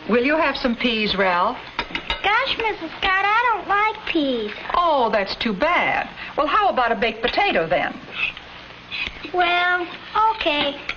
Will you have some peas, Ralph? Gosh, Mrs. Scott, I don't like peas. Oh, that's too bad. Well, how about a baked potato then? Well, okay.